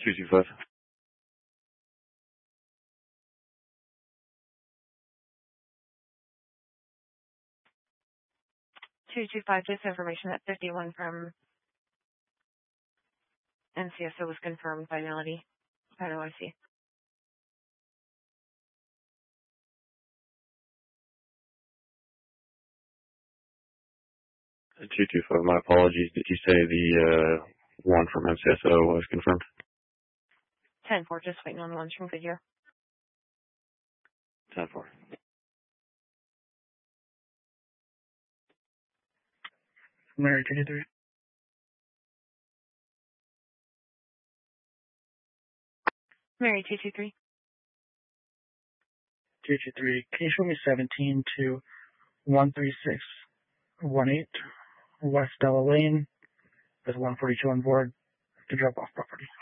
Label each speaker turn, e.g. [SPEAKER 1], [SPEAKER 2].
[SPEAKER 1] 225.
[SPEAKER 2] 225, just information that 51 from NCSO was confirmed by Melody at OIC.
[SPEAKER 1] 225, my apologies. Did you say the one from NCSO was confirmed?
[SPEAKER 2] 10-4, just waiting on the ones from Goodyear.
[SPEAKER 1] 10-4.
[SPEAKER 3] Mary 223.
[SPEAKER 2] Mary 223.
[SPEAKER 3] 223. Can you show me 17 to 13618 West Della Lane with 142 on board to drop off property?